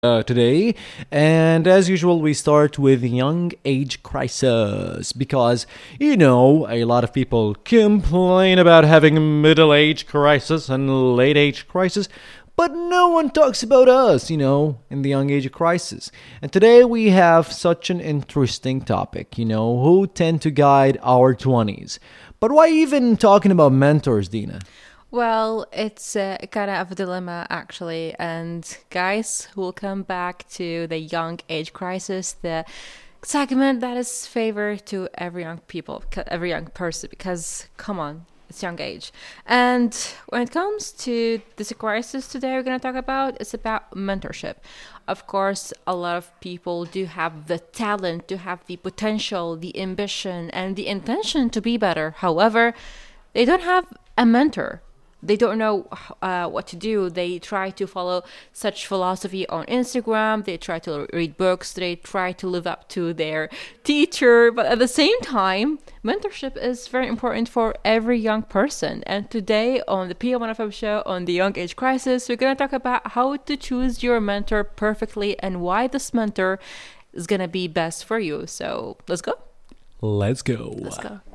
today. And as usual, we start with young age crisis because, a lot of people complain about having a middle age crisis and late age crisis. But no one talks about us, in the young age crisis. And today we have such an interesting topic, who tend to guide our 20s. But why even talking about mentors, Dina? Well, it's kind of a dilemma, actually. And guys, we'll come back to the young age crisis, the segment that is favored to every young people, every young person, because come on, it's young age. And when it comes to this crisis today, we're going to talk about it's about mentorship. Of course, a lot of people do have the talent, do have the potential, the ambition, and the intention to be better. However, they don't have a mentor. They don't know what to do. They try to follow such philosophy on Instagram. They try to read books. They try to live up to their teacher. But at the same time, mentorship is very important for every young person. And today on the PM1FM show on the Young Age Crisis, we're going to talk about how to choose your mentor perfectly and why this mentor is going to be best for you. So let's go. Let's go. Let's go.